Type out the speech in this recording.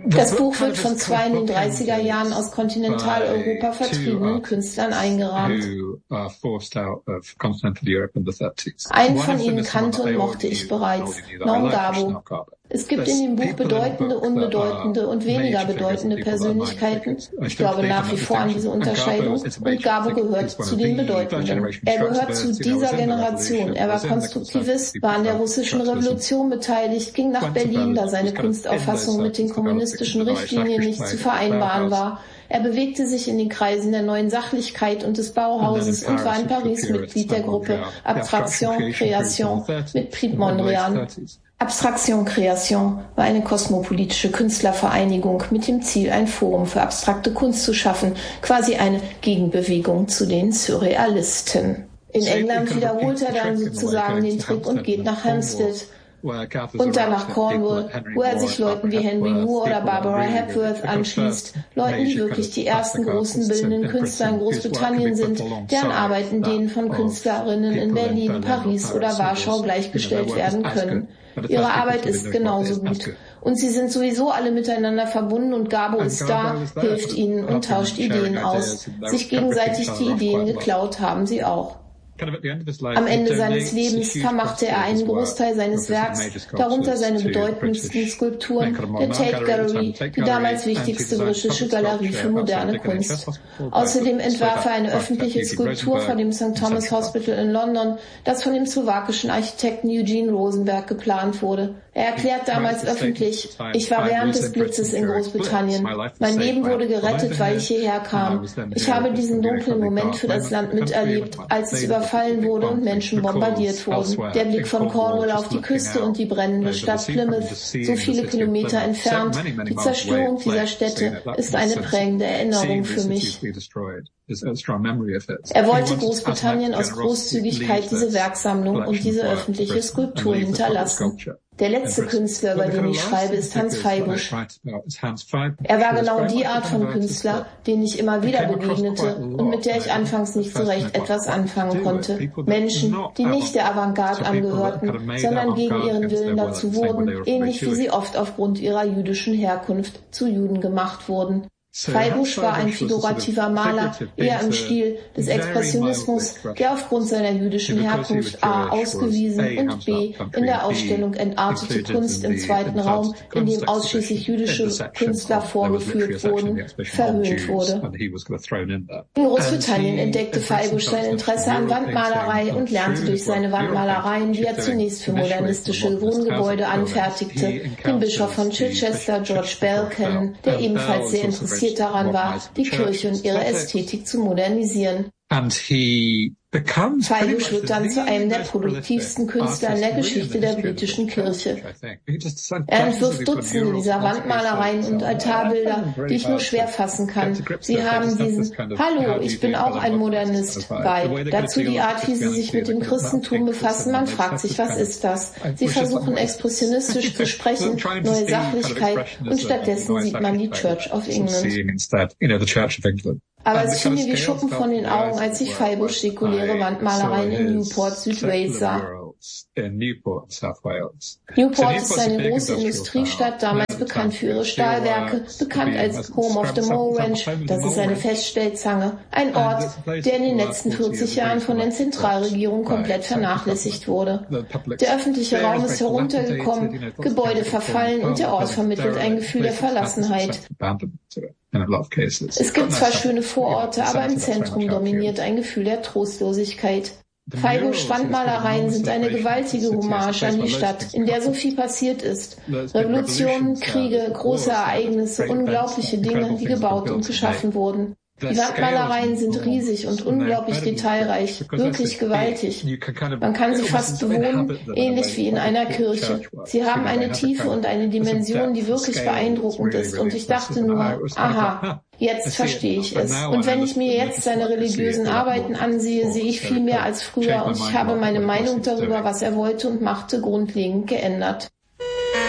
Das Buch wird von zwei in den 30er Jahren aus Kontinentaleuropa vertriebenen Künstlern eingerahmt. Einen von ihnen kannte und mochte ich bereits, Norm Garbo. Es gibt in dem Buch bedeutende, unbedeutende und weniger bedeutende Persönlichkeiten. Ich glaube nach wie vor an diese Unterscheidung, und Garbo gehört zu den Bedeutenden. Er gehört zu dieser Generation. Er war Konstruktivist, war an der russischen Revolution beteiligt, ging nach Berlin, da seine Kunstauffassung mit den kommunistischen Richtlinien nicht zu vereinbaren war. Er bewegte sich in den Kreisen der neuen Sachlichkeit und des Bauhauses und war in Paris Mitglied der Gruppe Abstraction Création mit Prix Mondrian. Abstraction Création war eine kosmopolitische Künstlervereinigung mit dem Ziel, ein Forum für abstrakte Kunst zu schaffen, quasi eine Gegenbewegung zu den Surrealisten. In England wiederholt er dann sozusagen den Trick und geht nach Hampstead und dann nach Cornwall, wo er sich Leuten wie Henry Moore oder Barbara Hepworth anschließt, Leuten, die wirklich die ersten großen bildenden Künstler in Großbritannien sind, deren Arbeiten denen von Künstlerinnen in Berlin, Paris oder Warschau gleichgestellt werden können. Ihre Arbeit ist genauso gut. Und sie sind sowieso alle miteinander verbunden und Garbo ist da, hilft ihnen und tauscht Ideen aus. Sich gegenseitig die Ideen geklaut haben sie auch. Am Ende seines Lebens vermachte er einen Großteil seines Werks, darunter seine bedeutendsten Skulpturen, der Tate Gallery, die damals wichtigste britische Galerie für moderne Kunst. Außerdem entwarf er eine öffentliche Skulptur vor dem St. Thomas Hospital in London, das von dem slowakischen Architekten Eugene Rosenberg geplant wurde. Er erklärt damals öffentlich: Ich war während des Blitzes in Großbritannien. Mein Leben wurde gerettet, weil ich hierher kam. Ich habe diesen dunklen Moment für das Land miterlebt, als es überfallen wurde und Menschen bombardiert wurden. Der Blick von Cornwall auf die Küste und die brennende Stadt Plymouth, so viele Kilometer entfernt, die Zerstörung dieser Städte ist eine prägende Erinnerung für mich. Er wollte Großbritannien aus Großzügigkeit diese Werksammlung und diese öffentliche Skulptur hinterlassen. Der letzte Künstler, über den ich schreibe, ist Hans Feibusch. Er war genau die Art von Künstler, denen ich immer wieder begegnete und mit der ich anfangs nicht so recht etwas anfangen konnte. Menschen, die nicht der Avantgarde angehörten, sondern gegen ihren Willen dazu wurden, ähnlich wie sie oft aufgrund ihrer jüdischen Herkunft zu Juden gemacht wurden. Feibusch war ein figurativer Maler, eher im Stil des Expressionismus, der aufgrund seiner jüdischen Herkunft a. ausgewiesen und b. in der Ausstellung Entartete Kunst im zweiten Raum, in dem ausschließlich jüdische Künstler vorgeführt wurden, verhöhnt wurde. In Großbritannien entdeckte Feibusch sein Interesse an Wandmalerei und lernte durch seine Wandmalereien, die er zunächst für modernistische Wohngebäude anfertigte, den Bischof von Chichester, George Bell, kennen, der ebenfalls sehr interessiert daran war, die Kirche und ihre Ästhetik zu modernisieren. Feibusch wird dann zu einem der produktivsten Künstler in der Geschichte der britischen Kirche. Er entwirft Dutzende dieser Wandmalereien und Altarbilder, die ich nur schwer fassen kann. Sie haben diesen "Hallo, ich bin auch ein Modernist" Vibe. Dazu die Art, wie sie sich mit dem Christentum befassen. Man fragt sich, was ist das? Sie versuchen expressionistisch zu sprechen, neue Sachlichkeit, und stattdessen sieht man die Church of England. Aber es fiel mir wie Schuppen von den Augen, als ich Feibusch säkuläre Wandmalereien in Newport, Südwales sah. Newport ist eine große Industriestadt, damals bekannt für ihre Stahlwerke, bekannt als Home of the Mole Ranch, das ist eine Feststellzange, ein Ort, der in den letzten 40 Jahren von der Zentralregierung komplett vernachlässigt wurde. Der öffentliche Raum ist heruntergekommen, Gebäude verfallen und der Ort vermittelt ein Gefühl der Verlassenheit. Es gibt zwar schöne Vororte, aber im Zentrum dominiert ein Gefühl der Trostlosigkeit. Feibuschs Wandmalereien sind eine gewaltige Hommage an die Stadt, in der so viel passiert ist. Revolutionen, Kriege, große Ereignisse, unglaubliche Dinge, die gebaut und geschaffen wurden. Die Wandmalereien sind riesig und unglaublich detailreich, wirklich gewaltig. Man kann sie fast bewohnen, ähnlich wie in einer Kirche. Sie haben eine Tiefe und eine Dimension, die wirklich beeindruckend ist. Und ich dachte nur, aha, jetzt verstehe ich es. Und wenn ich mir jetzt seine religiösen Arbeiten ansehe, sehe ich viel mehr als früher und ich habe meine Meinung darüber, was er wollte und machte, grundlegend geändert.